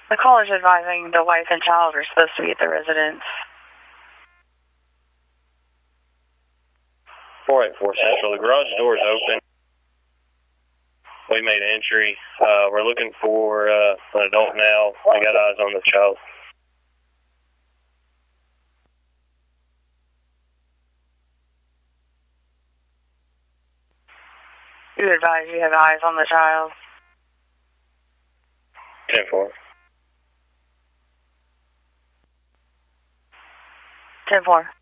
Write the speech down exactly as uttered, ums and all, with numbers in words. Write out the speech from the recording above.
The call is advising the wife and child are supposed to be at the residence. four eight four Central. The garage door is open. We made entry. Uh, we're looking for uh, an adult now. I got eyes on the child. You advise you have eyes on the child. ten four. ten four.